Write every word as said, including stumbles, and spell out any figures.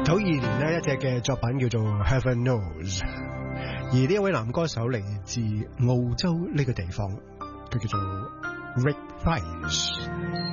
九二年呢一隻嘅作品叫做 Heaven Knows， 而呢一位男歌手嚟自澳洲呢個地方，佢叫做 Rick Price。